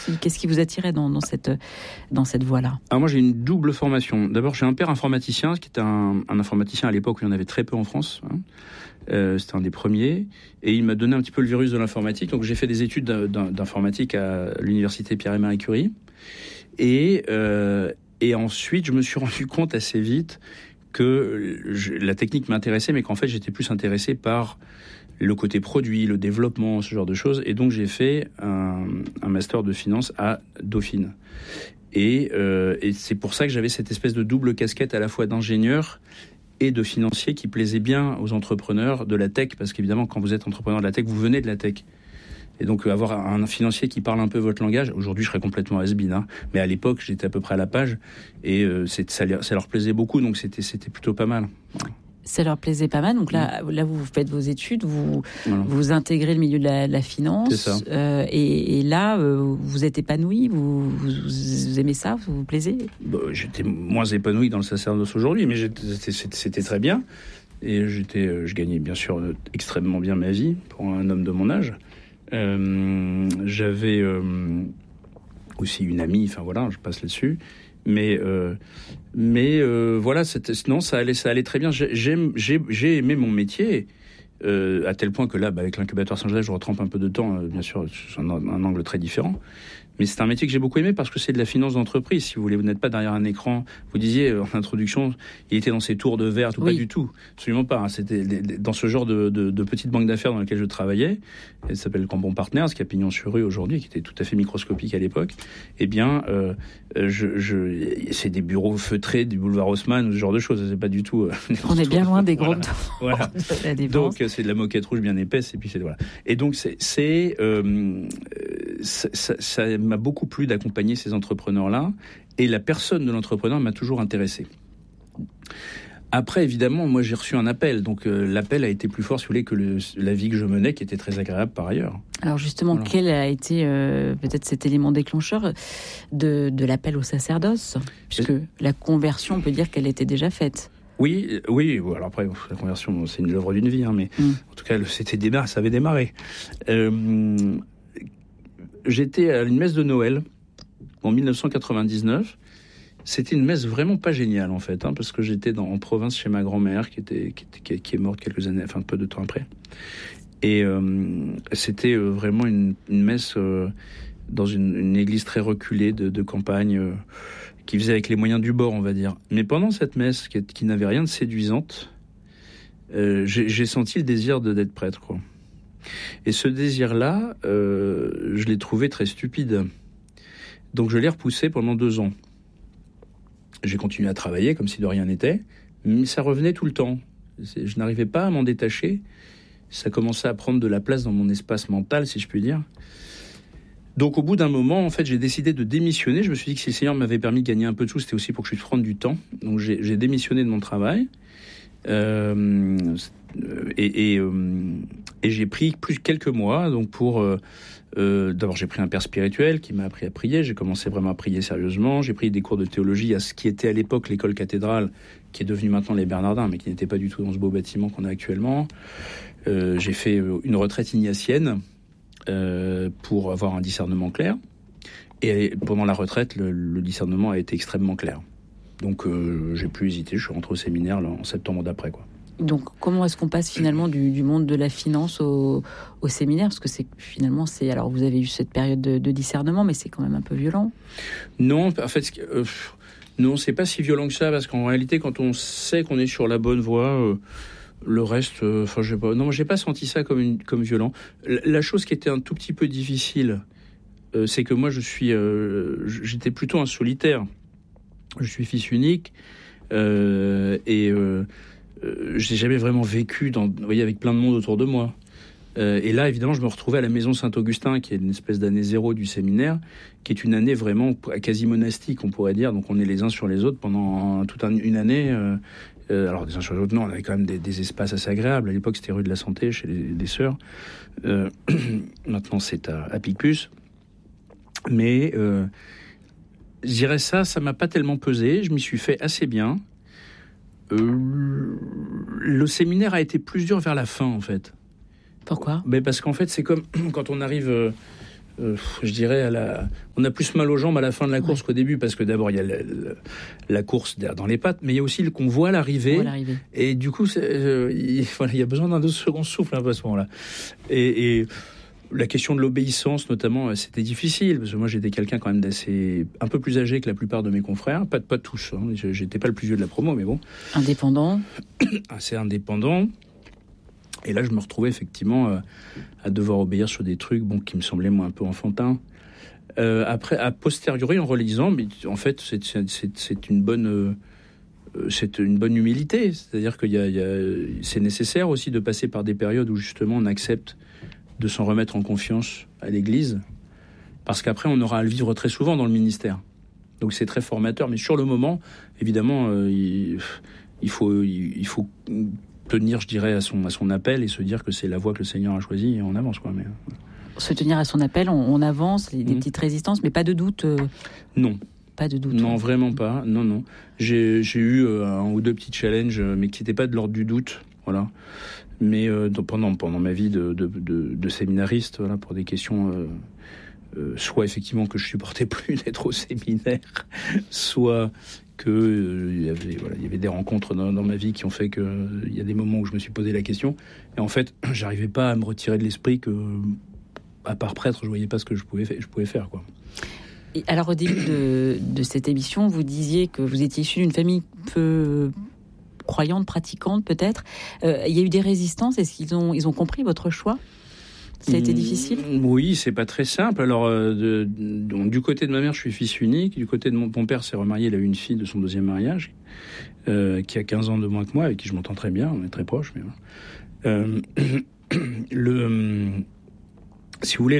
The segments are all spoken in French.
Qu'est-ce qui vous attirait dans cette voie-là ? Alors moi, j'ai une double formation. D'abord, j'ai un père informaticien, qui était un informaticien à l'époque où il y en avait très peu en France. C'était un des premiers. Et il m'a donné un petit peu le virus de l'informatique. Donc j'ai fait des études d'informatique à l'université Pierre et Marie Curie. Et ensuite, je me suis rendu compte assez vite que la technique m'intéressait, mais qu'en fait, j'étais plus intéressé par le côté produit, le développement, ce genre de choses. Et donc, j'ai fait un master de finance à Dauphine. Et c'est pour ça que j'avais cette espèce de double casquette à la fois d'ingénieur et de financier qui plaisait bien aux entrepreneurs de la tech. Parce qu'évidemment, quand vous êtes entrepreneur de la tech, vous venez de la tech. Et donc, avoir un financier qui parle un peu votre langage, aujourd'hui, je serais complètement has-been, hein. Mais à l'époque, j'étais à peu près à la page. Et ça leur plaisait beaucoup, donc c'était plutôt pas mal. Ça leur plaisait pas mal. Donc là, vous faites vos études, vous intégrez le milieu de la finance. C'est ça. Et là, vous êtes épanoui, vous aimez ça, vous vous plaisez ? J'étais moins épanoui dans le sacerdoce aujourd'hui, mais c'était très bien. Et je gagnais bien sûr extrêmement bien ma vie pour un homme de mon âge. J'avais aussi une amie, enfin voilà, je passe là-dessus. Mais voilà, non, ça allait très bien. J'ai aimé mon métier à tel point que là, avec l'incubateur Saint-Joseph, je retrempe un peu de temps, bien sûr, sur un angle très différent. Mais c'est un métier que j'ai beaucoup aimé parce que c'est de la finance d'entreprise. Si vous voulez, vous n'êtes pas derrière un écran. Vous disiez en introduction, il était dans ces tours de verre, tout. Oui. Pas du tout, absolument pas. C'était dans ce genre de petite banque d'affaires dans laquelle je travaillais. Elle s'appelle Cambon Partners, qui a pignon sur rue aujourd'hui, qui était tout à fait microscopique à l'époque. Eh bien, c'est des bureaux feutrés du boulevard Haussmann ou ce genre de choses. C'est pas du tout. On est bien loin des grandes. Voilà. Donc c'est de la moquette rouge bien épaisse et puis voilà. Et donc ça m'a beaucoup plu d'accompagner ces entrepreneurs-là, et la personne de l'entrepreneur m'a toujours intéressé. Après, évidemment, moi j'ai reçu un appel, donc l'appel a été plus fort, si vous voulez, que la vie que je menais, qui était très agréable par ailleurs. Alors justement, voilà. Quel a été peut-être cet élément déclencheur de l'appel au sacerdoce, puisque la conversion, on peut dire qu'elle était déjà faite. Oui. Alors après, la conversion, c'est une œuvre d'une vie, hein, mais en tout cas, ça avait démarré. J'étais à une messe de Noël en 1999. C'était une messe vraiment pas géniale, en fait, hein, parce que j'étais en province chez ma grand-mère, qui est morte quelques années, enfin peu de temps après. Et c'était vraiment une messe dans une église très reculée de campagne, qui faisait avec les moyens du bord, on va dire. Mais pendant cette messe, qui n'avait rien de séduisante, j'ai senti le désir d'être prêtre, quoi. Et ce désir-là, je l'ai trouvé très stupide. Donc je l'ai repoussé pendant 2 ans. J'ai continué à travailler comme si de rien n'était, mais ça revenait tout le temps. Je n'arrivais pas à m'en détacher. Ça commençait à prendre de la place dans mon espace mental, si je puis dire. Donc au bout d'un moment, en fait, j'ai décidé de démissionner. Je me suis dit que si le Seigneur m'avait permis de gagner un peu de sous, c'était aussi pour que je puisse prendre du temps. Donc j'ai démissionné de mon travail. Et j'ai pris quelques mois donc pour d'abord j'ai pris un père spirituel qui m'a appris à prier. J'ai commencé vraiment à prier sérieusement. J'ai pris des cours de théologie à ce qui était à l'époque l'école cathédrale, qui est devenue maintenant les Bernardins, mais qui n'était pas du tout dans ce beau bâtiment qu'on a actuellement. J'ai fait une retraite ignatienne pour avoir un discernement clair, et pendant la retraite le discernement a été extrêmement clair. Donc j'ai plus hésité, je suis rentré au séminaire là, en septembre d'après, quoi. Donc, comment est-ce qu'on passe finalement du monde de la finance au séminaire ? Parce que finalement, alors vous avez eu cette période de discernement, mais c'est quand même un peu violent. Non, en fait, non, c'est pas si violent que ça, parce qu'en réalité, quand on sait qu'on est sur la bonne voie, le reste, j'ai pas senti ça comme violent. La chose qui était un tout petit peu difficile, c'est que moi, j'étais plutôt un solitaire. Je suis fils unique, j'ai jamais vraiment vécu avec plein de monde autour de moi. Et là, évidemment, je me retrouvais à la maison Saint-Augustin, qui est une espèce d'année zéro du séminaire, qui est une année vraiment quasi monastique, on pourrait dire. Donc, on est les uns sur les autres pendant toute une année. Alors, des uns sur les autres, non, on avait quand même des espaces assez agréables. À l'époque, c'était rue de la Santé, chez des sœurs. Maintenant, c'est à Picpus. Mais je dirais ça m'a pas tellement pesé. Je m'y suis fait assez bien. Le séminaire a été plus dur vers la fin, en fait. Pourquoi ? Parce qu'en fait, c'est comme quand on arrive je dirais, on a plus mal aux jambes à la fin de la course qu'au début, parce que d'abord, il y a la course dans les pattes, mais il y a aussi le convoi à l'arrivée. Et du coup, il y a besoin d'un second souffle à ce moment-là. Et la question de l'obéissance, notamment, c'était difficile, parce que moi, j'étais quelqu'un quand même un peu plus âgé que la plupart de mes confrères. Pas tous, hein. J'étais pas le plus vieux de la promo, mais bon. Indépendant. Assez indépendant. Et là, je me retrouvais effectivement à devoir obéir sur des trucs qui me semblaient, moi, un peu enfantins. Après, a posteriori, en relisant, mais en fait, c'est une bonne humilité. C'est-à-dire que c'est nécessaire aussi de passer par des périodes où, justement, on accepte de s'en remettre en confiance à l'Église, parce qu'après, on aura à le vivre très souvent dans le ministère. Donc, c'est très formateur. Mais sur le moment, évidemment, il faut tenir, je dirais, à son appel et se dire que c'est la voie que le Seigneur a choisie et on avance, quoi. Mais se tenir à son appel, on avance, des petites résistances, mais pas de doute. Non. Pas de doute. Non, vraiment pas. Non. J'ai eu un ou deux petits challenges, mais qui n'étaient pas de l'ordre du doute. Voilà. Mais pendant ma vie de séminariste, voilà, pour des questions, soit effectivement que je supportais plus d'être au séminaire, soit que il y avait des rencontres dans ma vie qui ont fait que il y a des moments où je me suis posé la question. Et en fait, j'arrivais pas à me retirer de l'esprit que, à part prêtre, je voyais pas ce que je pouvais faire, quoi. Et alors, au début de cette émission, vous disiez que vous étiez issu d'une famille peu croyante, pratiquante, peut-être. Il y a eu des résistances. Est-ce qu'ils ont compris votre choix ? Ça a été difficile ? Oui, c'est pas très simple. Alors, donc, du côté de ma mère, je suis fils unique. Du côté de mon père, s'est remarié. Il a eu une fille de son deuxième mariage, qui a 15 ans de moins que moi, avec qui je m'entends très bien. On est très proches. Mais si vous voulez,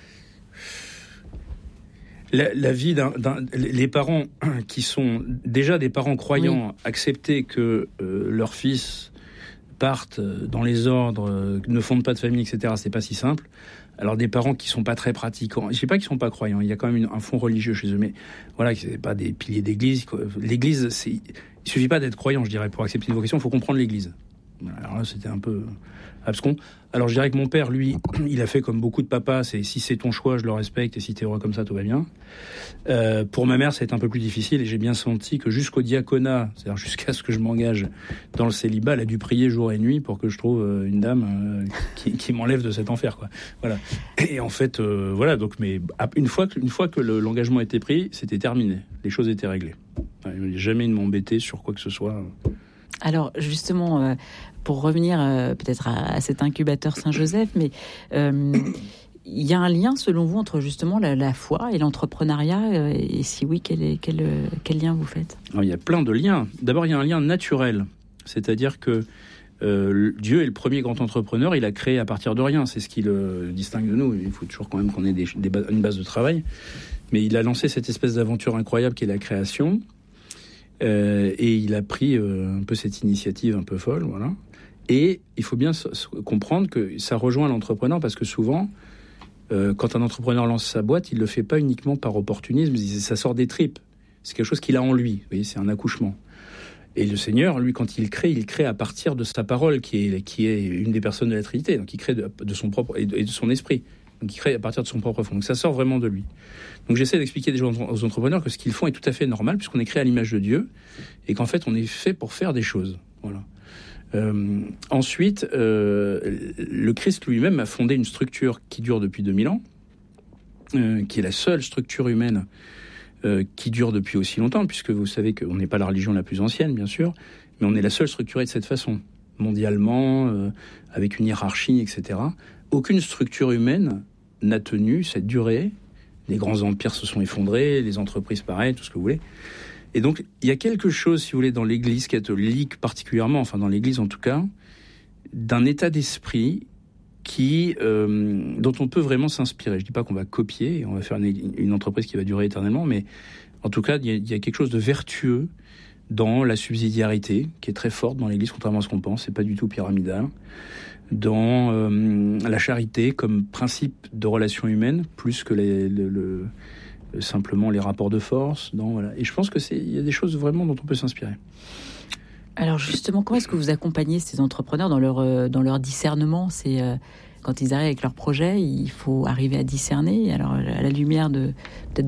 la vie les parents qui sont déjà des parents croyants, accepter que leur fils partent dans les ordres, ne fondent pas de famille, etc., c'est pas si simple. Alors des parents qui sont pas très pratiquants, je sais pas qu'ils sont pas croyants, il y a quand même un fond religieux chez eux, mais voilà, c'est pas des piliers d'église. L'église, il suffit pas d'être croyant, je dirais, pour accepter une vocation, il faut comprendre l'église. Voilà, alors là, c'était un peu abscon. Alors je dirais que mon père, lui, il a fait comme beaucoup de papas, c'est si c'est ton choix, je le respecte, et si t'es heureux comme ça, tout va bien. Pour ma mère, ça a été un peu plus difficile, et j'ai bien senti que jusqu'au diaconat, c'est-à-dire jusqu'à ce que je m'engage dans le célibat, elle a dû prier jour et nuit pour que je trouve une dame qui m'enlève de cet enfer, quoi. Voilà. Et en fait, voilà. Donc, mais une fois que l'engagement était pris, c'était terminé. Les choses étaient réglées. Il n'y a jamais de m'embêter sur quoi que ce soit. Alors justement, pour revenir peut-être à cet incubateur Saint-Joseph, mais il y a un lien selon vous entre justement la foi et l'entrepreneuriat, et si oui, quel lien vous faites ? Alors, il y a plein de liens. D'abord, il y a un lien naturel, c'est-à-dire que Dieu est le premier grand entrepreneur, il a créé à partir de rien, c'est ce qui le distingue de nous. Il faut toujours quand même qu'on ait une base de travail, mais il a lancé cette espèce d'aventure incroyable qui est la création. Et il a pris un peu cette initiative un peu folle, voilà. Et il faut bien comprendre que ça rejoint l'entrepreneur, parce que souvent, quand un entrepreneur lance sa boîte, il le fait pas uniquement par opportunisme, ça sort des tripes. C'est quelque chose qu'il a en lui, vous voyez, c'est un accouchement. Et le Seigneur, lui, quand il crée à partir de sa parole, qui est une des personnes de la Trinité, donc il crée de son propre et de son esprit. Donc il crée à partir de son propre fond. Donc ça sort vraiment de lui. Donc j'essaie d'expliquer déjà aux entrepreneurs que ce qu'ils font est tout à fait normal, puisqu'on est créé à l'image de Dieu, et qu'en fait on est fait pour faire des choses. Voilà. Ensuite, le Christ lui-même a fondé une structure qui dure depuis 2000 ans, qui est la seule structure humaine qui dure depuis aussi longtemps, puisque vous savez qu'on n'est pas la religion la plus ancienne, bien sûr, mais on est la seule structurée de cette façon, mondialement, avec une hiérarchie, etc. Aucune structure humaine n'a tenu cette durée. Les grands empires se sont effondrés, les entreprises pareil, tout ce que vous voulez. Et donc, il y a quelque chose, si vous voulez, dans l'Église catholique particulièrement, enfin dans l'Église en tout cas, d'un état d'esprit dont on peut vraiment s'inspirer. Je ne dis pas qu'on va copier, on va faire une entreprise qui va durer éternellement, mais en tout cas, il y a quelque chose de vertueux dans la subsidiarité, qui est très forte dans l'Église, contrairement à ce qu'on pense. C'est pas du tout pyramidal. Dans la charité comme principe de relation humaine, plus que simplement les rapports de force. Voilà. Et je pense qu'il y a des choses vraiment dont on peut s'inspirer. Alors justement, comment est-ce que vous accompagnez ces entrepreneurs dans leur discernement ? quand ils arrivent avec leur projet, il faut arriver à discerner. Alors, à la lumière de peut-être